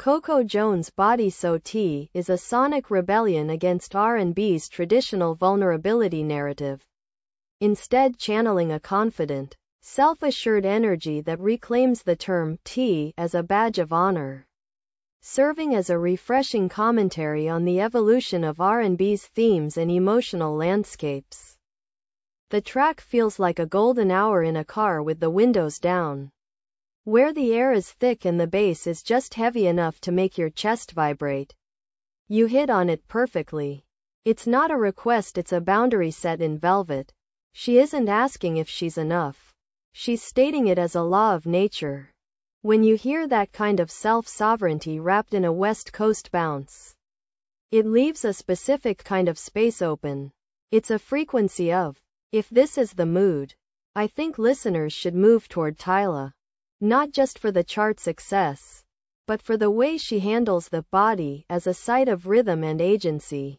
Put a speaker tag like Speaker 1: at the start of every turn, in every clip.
Speaker 1: Coco Jones' Body So T is a sonic rebellion against R&B's traditional vulnerability narrative, instead channeling a confident, self-assured energy that reclaims the term T as a badge of honor, serving as a refreshing commentary on the evolution of R&B's themes and emotional landscapes. The track feels like a golden hour in a car with the windows down, where the air is thick and the bass is just heavy enough to make your chest vibrate. You hit on it perfectly. It's not a request, it's a boundary set in velvet. She isn't asking if she's enough. She's stating it as a law of nature. When you hear that kind of self-sovereignty wrapped in a West Coast bounce, it leaves a specific kind of space open. It's a frequency of, if this is the mood, I think listeners should move toward Tyla. Not just for the chart success, but for the way she handles the body as a site of rhythm and agency.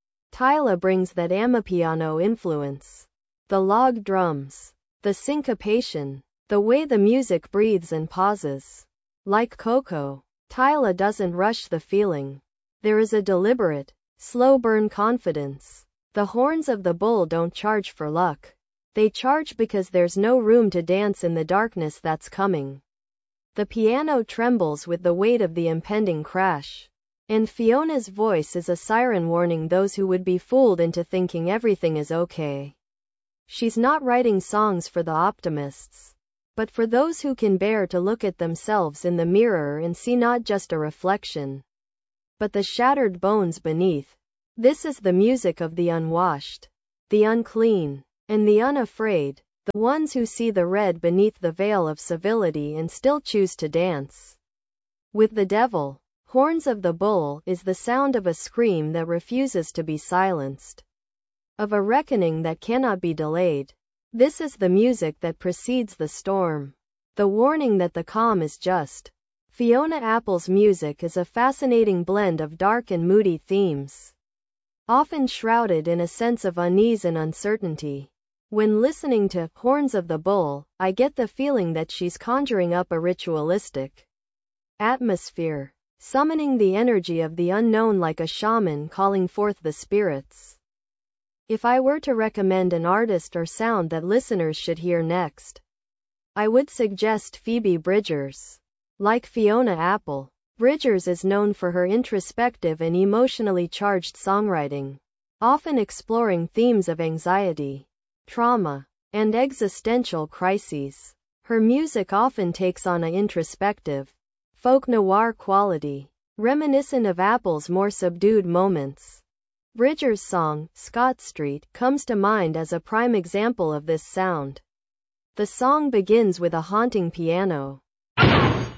Speaker 1: Tyla brings that amapiano influence. The log drums, the syncopation, the way the music breathes and pauses. Like Coco, Tyla doesn't rush the feeling. There is a deliberate, slow burn confidence. The horns of the bull don't charge for luck. They charge because there's no room to dance in the darkness that's coming. The piano trembles with the weight of the impending crash, and Fiona's voice is a siren warning those who would be fooled into thinking everything is okay. She's not writing songs for the optimists, but for those who can bear to look at themselves in the mirror and see not just a reflection, but the shattered bones beneath. This is the music of the unwashed, the unclean, and the unafraid, the ones who see the red beneath the veil of civility and still choose to dance with the devil. Horns of the Bull is the sound of a scream that refuses to be silenced, of a reckoning that cannot be delayed. This is the music that precedes the storm, the warning that the calm is just. Fiona Apple's music is a fascinating blend of dark and moody themes, often shrouded in a sense of unease and uncertainty. When listening to Horns of the Bull, I get the feeling that she's conjuring up a ritualistic atmosphere, summoning the energy of the unknown like a shaman calling forth the spirits. If I were to recommend an artist or sound that listeners should hear next, I would suggest Phoebe Bridgers. Like Fiona Apple, Bridgers is known for her introspective and emotionally charged songwriting, often exploring themes of anxiety, trauma, and existential crises. Her music often takes on an introspective, folk noir quality, reminiscent of Apple's more subdued moments. Bridgers' song, Scott Street, comes to mind as a prime example of this sound. The song begins with a haunting piano,